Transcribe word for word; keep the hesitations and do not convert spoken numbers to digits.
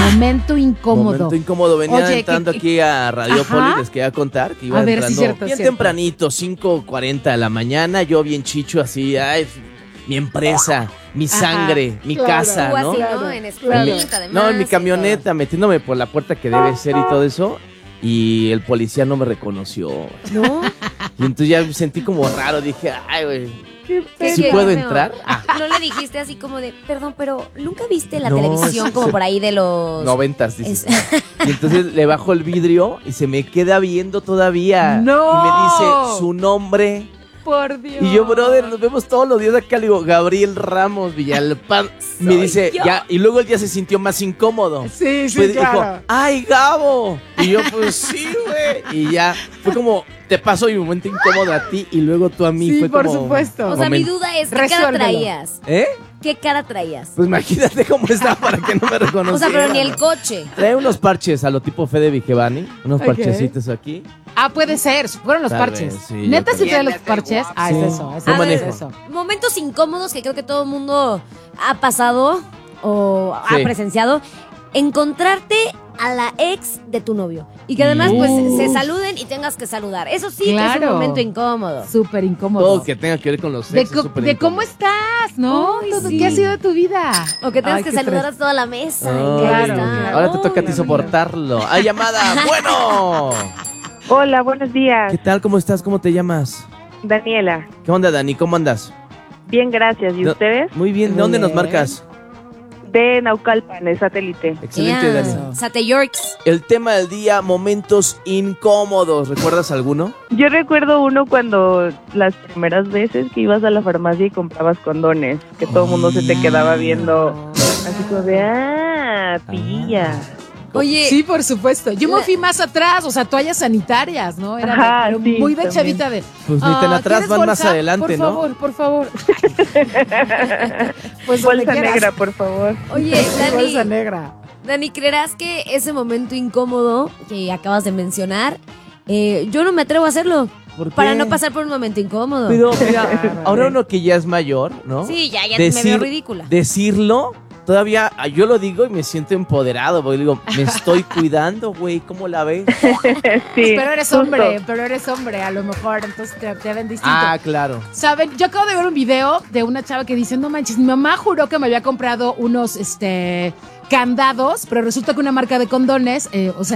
Momento incómodo. Momento incómodo. Venía Oye, entrando que- aquí a Radio Ajá. Poli, les quería contar que iba A ver, sí, entrando cierto, bien cierto. tempranito, cinco cuarenta de la mañana, yo bien chicho así, ay, mi empresa, mi Ajá, sangre, mi claro. casa, Tú ¿no? así, Claro, ¿no? En claro. escuelita, además. No, en mi y camioneta, metiéndome por la puerta que debe ser y todo eso. Y el policía no me reconoció. todo. ¿No? Y entonces ya me sentí como raro. Dije, ay, güey, ¿Qué ¿sí feo? puedo entrar? Ah, No le dijiste así como de, perdón, pero ¿nunca viste la No, televisión es- como por ahí de los... noventas, dices. Es- Y entonces le bajo el vidrio y se me queda viendo todavía. ¡No! Y me dice su nombre. Por Dios. Y yo, brother, nos vemos todos los días acá. Le digo, Gabriel Ramos Villalpán. Me dice, yo. ya. Y luego él ya se sintió más incómodo. Sí, sí, Pues claro. dijo, ¡ay, Gabo! Y yo, pues sí, güey. Y ya, fue como, te paso mi momento incómodo a ti y luego tú a mí. Sí, fue por como, supuesto. O sea, mi momento. duda es, ¿qué cara Resuélvelo. traías? ¿Eh? ¿Qué cara traías? Pues imagínate cómo estaba para que no me reconociera. O sea, pero ni el coche. Trae unos parches a lo tipo Fede Vigevani, unos Ok. parchecitos aquí. Ah, puede ser. Fueron los Tal parches. vez, sí, Neta, yo si creo. trae los parches. Ah, Sí. es eso. Es No eso, manejo. es eso. Momentos incómodos que creo que todo el mundo ha pasado o Sí. ha presenciado. Encontrarte a la ex de tu novio. Y que además, pues, Uh. se saluden y tengas que saludar. Eso sí que es Claro. un momento incómodo. Súper incómodo. Todo que tenga que ver con los de, sexos. co- súper de incómodo. cómo estás, ¿no? Ay, Todo- sí. ¿Qué ha sido de tu vida? O que tengas Ay, que qué saludar estrés. a toda la mesa. Ay, y ahí claro, está. claro. Ahora te toca a ti Obvio. soportarlo. ¡Ay, llamada! ¡Bueno! Hola, buenos días. ¿Qué tal? ¿Cómo estás? ¿Cómo te llamas? Daniela. ¿Qué onda, Dani? ¿Cómo andas? Bien, gracias. ¿Y No- ustedes? Muy bien. ¿De Muy dónde nos bien. marcas? De Naucalpan, el satélite. Excelente, Yeah. Dani. Sate Yorks. El tema del día, momentos incómodos. ¿Recuerdas alguno? Yo recuerdo uno cuando las primeras veces que ibas a la farmacia y comprabas condones, que todo el mundo se te quedaba viendo así como de, ah, pilla. Oye, Sí, por supuesto. Yo me La- fui más atrás, o sea, toallas sanitarias, ¿no? Era Ajá, pero sí, muy de también. chavita de. Pues ni tan "Ah, atrás, ¿quieres van más bolsa? adelante, por ¿no? Por favor, por favor. Pues donde Bolsa quieras. negra, por favor. oye, Sí, bolsa Dani, negra. Dani, ¿creerás que ese momento incómodo que acabas de mencionar, eh, yo no me atrevo a hacerlo? ¿Por qué? Para no pasar por un momento incómodo. Pero mira, Claro. ahora uno que ya es mayor, ¿no? Sí, ya, ya me veo ridícula. Decirlo, todavía ah, yo lo digo y me siento empoderado, porque digo, me estoy cuidando, güey, ¿cómo la ves? Sí, Pero eres justo. hombre, pero eres hombre, a lo mejor, entonces te, te ven distinto. Ah, claro. Saben, yo acabo de ver un video de una chava que dice, no manches, mi mamá juró que me había comprado unos, este, candados, pero resulta que una marca de condones, eh, o sea,